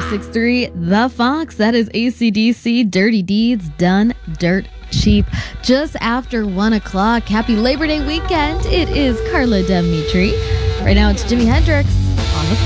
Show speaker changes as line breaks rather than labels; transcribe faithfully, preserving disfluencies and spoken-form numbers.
six three, The Fox. That is A C D C, Dirty Deeds Done Dirt Cheap. Just after one o'clock. Happy Labor Day weekend. It is Carla Demitri. Right now it's Jimi Hendrix on The Fox.